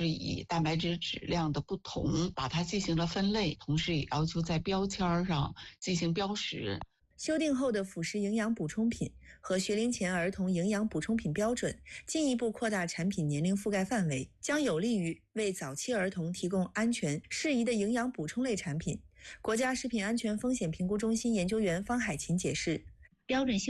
是以蛋白质质量的不同把它进行了分类，同时也要求在标签上进行标识。 修订后的辅食营养补充品和学龄前儿童营养补充品标准进一步扩大产品年龄覆盖范围，将有利于为早期儿童提供安全适宜的营养补充类产品。国家食品安全风险评估中心研究员方海琴解释， 标准修